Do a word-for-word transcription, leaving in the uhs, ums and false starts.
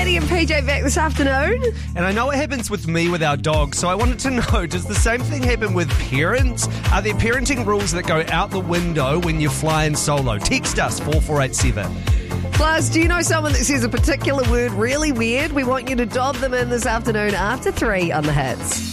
Maddie and P J back this afternoon. And I know it happens with me with our dogs, so I wanted to know, does the same thing happen with parents? Are there parenting rules that go out the window when you're flying solo? Text us, four four eight seven. Plus, do you know someone that says a particular word really weird? We want you to dob them in this afternoon after three on the Hits.